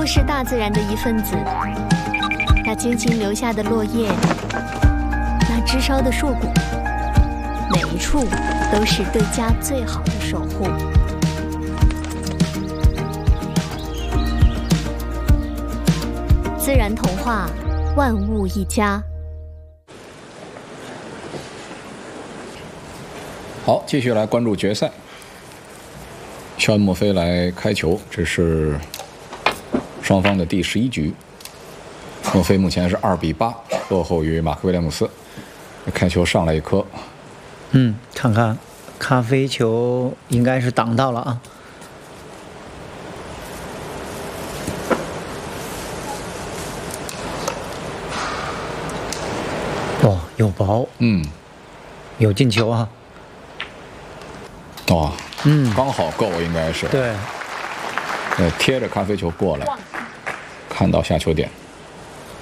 都是大自然的一份子。那精心留下的落叶，那枝梢的硕果，每一处都是对家最好的守护。自然童话，万物一家。 好，继续来关注决赛。肖恩·墨菲来开球，这是双方的第11局。墨菲目前是2-8，落后于马克·威廉姆斯。开球上来一颗， 看看咖啡球应该是挡到了啊。哦，有薄，有进球啊。 哇，刚好够，应该是。 对， 贴着咖啡球过来，看到下球点。